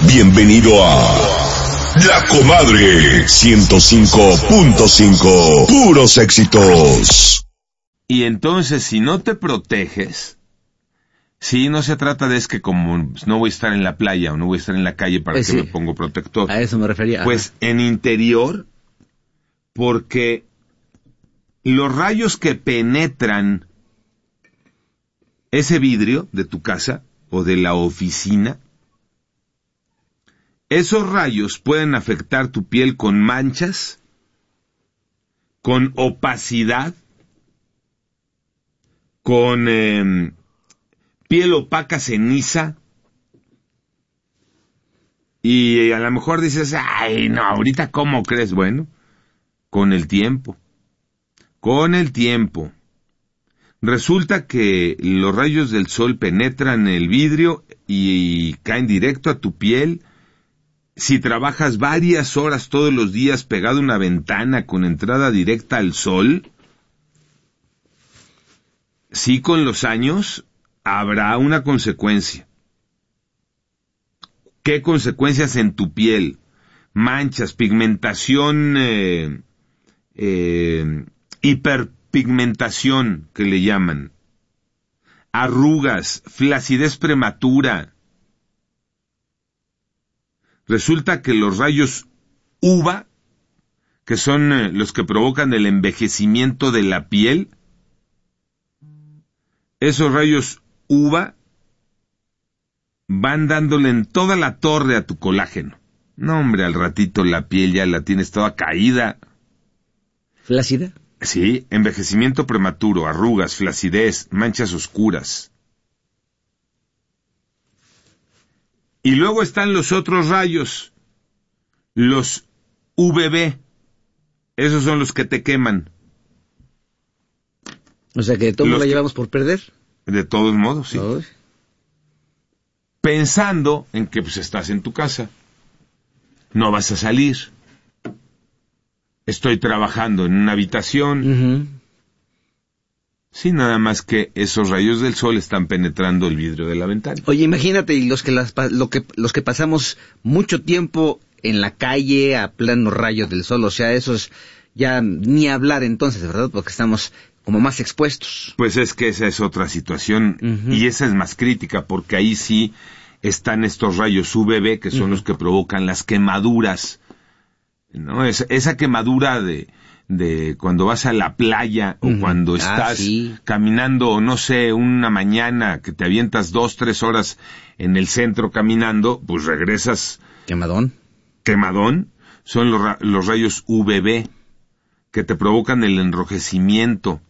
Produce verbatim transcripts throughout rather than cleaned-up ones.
Bienvenido a La Comadre ciento cinco punto cinco. Puros éxitos. Y entonces, si no te proteges, sí, no se trata de es que como no voy a estar en la playa o no voy a estar en la calle para Pues que sí. me pongo protector. A eso me refería. Pues en interior, porque los rayos que penetran ese vidrio de tu casa o de la oficina, esos rayos pueden afectar tu piel con manchas, con opacidad, con eh, piel opaca ceniza, y a lo mejor dices, ay, no, ahorita ¿cómo crees? Bueno, con el tiempo, con el tiempo. Resulta que los rayos del sol penetran el vidrio y caen directo a tu piel. Si trabajas varias horas todos los días pegado a una ventana con entrada directa al sol, sí, con los años habrá una consecuencia. ¿Qué consecuencias en tu piel? Manchas, pigmentación, eh, eh, hiperpigmentación, que le llaman, arrugas, flacidez prematura. Resulta que los rayos U V A, que son eh, los que provocan el envejecimiento de la piel, esos rayos U V A van dándole en toda la torre a tu colágeno. No, hombre, al ratito la piel ya la tienes toda caída. ¿Flácida? Sí, envejecimiento prematuro, arrugas, flacidez, manchas oscuras. Y luego están los otros rayos, los U V B. Esos son los que te queman. O sea que todos Los la que- llevamos por perder. De todos modos, sí. Uy. Pensando en que pues estás en tu casa, no vas a salir. Estoy trabajando en una habitación. Ujú. Sí, nada más que esos rayos del sol están penetrando el vidrio de la ventana. Oye, imagínate y los que las pa- lo que los que pasamos mucho tiempo en la calle a pleno rayo del sol, o sea, esos ya ni hablar entonces, ¿verdad? Porque estamos como más expuestos. Pues es que esa es otra situación, Ujú. y esa es más crítica, porque ahí sí están estos rayos U V B, que son Ujú. los que provocan las quemaduras, ¿no? Es, esa quemadura de, de cuando vas a la playa, o Ujú. cuando Ah, estás sí. caminando, o no sé, una mañana que te avientas dos, tres horas en el centro caminando, pues regresas Quemadón. quemadón. Son los, ra- los rayos U V B, que te provocan el enrojecimiento,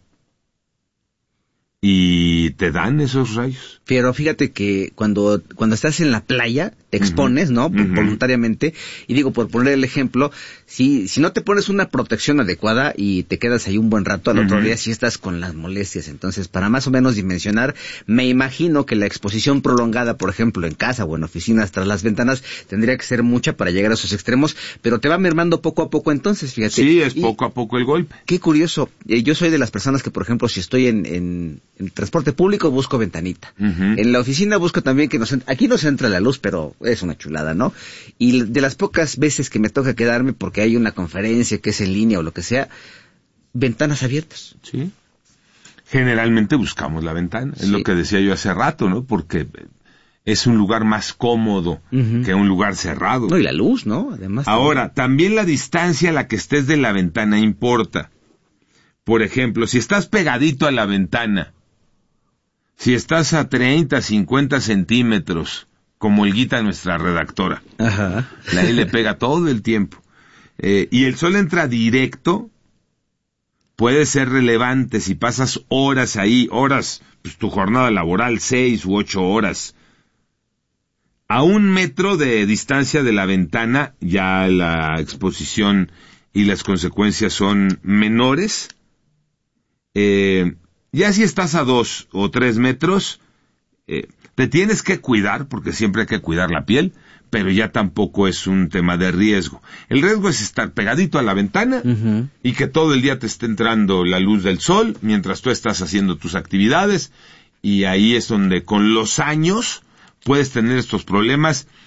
y te dan esos rayos. Pero fíjate que cuando cuando estás en la playa te expones, ¿no? Por- Ujú. Voluntariamente. Y digo, por poner el ejemplo, si si no te pones una protección adecuada y te quedas ahí un buen rato, al otro Ujú. día sí estás con las molestias. Entonces, para más o menos dimensionar, me imagino que la exposición prolongada, por ejemplo, en casa o en oficinas tras las ventanas, tendría que ser mucha para llegar a esos extremos, pero te va mermando poco a poco entonces, fíjate. Sí, es Y- poco a poco el golpe. Qué curioso. Eh, yo soy de las personas que, por ejemplo, si estoy en, en, en transporte público, busco ventanita. Ujú. En la oficina busco también que nos... en- Aquí nos entra la luz, pero es una chulada, ¿no? Y de las pocas veces que me toca quedarme porque hay una conferencia que es en línea o lo que sea, ventanas abiertas. Sí. Generalmente buscamos la ventana, es Sí. lo que decía yo hace rato, ¿no? Porque es un lugar más cómodo Ujú. que un lugar cerrado. No, y la luz, ¿no? Además. Ahora, también la distancia a la que estés de la ventana importa. Por ejemplo, si estás pegadito a la ventana, si estás a treinta, cincuenta centímetros, como Elguita, nuestra redactora, Ajá. la él le pega todo el tiempo, eh, y el sol entra directo, puede ser relevante si pasas horas ahí, horas, pues tu jornada laboral, seis u ocho horas. A un metro de distancia de la ventana, ya la exposición y las consecuencias son menores. Eh, ya si estás a dos o tres metros, eh, te tienes que cuidar, porque siempre hay que cuidar la piel, pero ya tampoco es un tema de riesgo. El riesgo es estar pegadito a la ventana Ujú. y que todo el día te esté entrando la luz del sol mientras tú estás haciendo tus actividades, y ahí es donde con los años puedes tener estos problemas